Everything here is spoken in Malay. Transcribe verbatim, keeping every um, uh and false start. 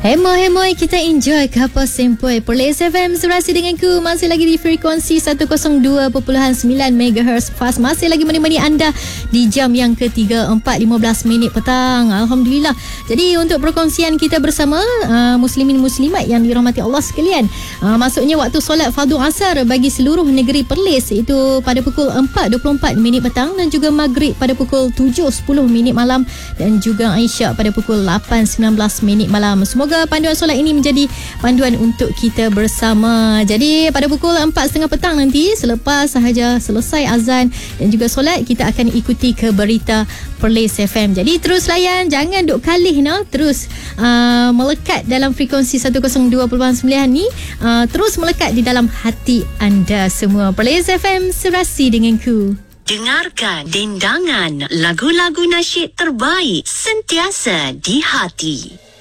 Hemoi-hemoi kita enjoy kapal sempoi Perlis F M serasi denganku. Masih lagi di frekuensi seratus dua perpuluhan sembilan megahertz fast. Masih lagi menemani anda di jam yang ketiga, empat lima belas minit petang. Alhamdulillah. Jadi untuk perkongsian kita bersama uh, muslimin muslimat yang dirahmati Allah sekalian, uh, maksudnya waktu solat fardu asar bagi seluruh negeri Perlis itu pada pukul empat dua puluh empat minit petang, dan juga maghrib pada pukul tujuh sepuluh minit malam, dan juga isyak pada pukul lapan sembilan belas minit malam. Semoga panduan solat ini menjadi panduan untuk kita bersama. Jadi pada pukul empat tiga puluh petang nanti, selepas sahaja selesai azan dan juga solat, kita akan ikuti ke berita Perlis F M. Jadi terus layan, jangan duk kalih no. Terus uh, melekat dalam frekuensi seratus dua perpuluhan sembilan ni, uh, terus melekat di dalam hati anda semua. Perlis F M serasi denganku. Dengarkan dendangan lagu-lagu nasyid terbaik sentiasa di hati.